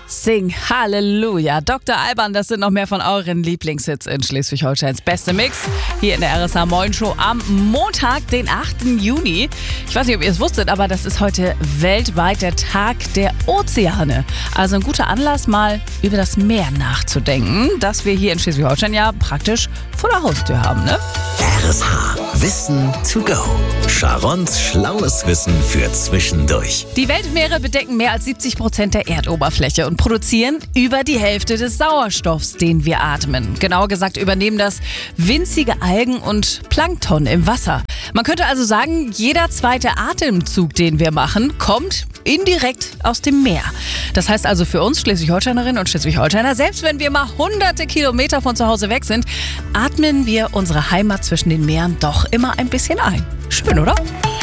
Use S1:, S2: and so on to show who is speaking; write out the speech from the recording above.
S1: Sing Halleluja. Dr. Alban, das sind noch mehr von euren Lieblingshits in Schleswig-Holsteins beste Mix. Hier in der RSH Moin Show am Montag, den 8. Juni. Ich weiß nicht, ob ihr es wusstet, aber das ist heute weltweit der Tag der Ozeane. Also ein guter Anlass, mal über das Meer nachzudenken, das wir hier in Schleswig-Holstein ja praktisch vor der Haustür haben, ne?
S2: RSH Wissen to go. Sharons schlaues Wissen für zwischendurch.
S1: Die Weltmeere bedecken mehr als 70% der Erdoberfläche und produzieren über die Hälfte des Sauerstoffs, den wir atmen. Genauer gesagt übernehmen das winzige Algen und Plankton im Wasser. Man könnte also sagen, jeder zweite Atemzug, den wir machen, kommt indirekt aus dem Meer. Das heißt also für uns Schleswig-Holsteinerinnen und Schleswig-Holsteiner, selbst wenn wir mal hunderte Kilometer von zu Hause weg sind, atmen wir unsere Heimat zwischen den Meeren doch immer ein bisschen ein. Schön, oder?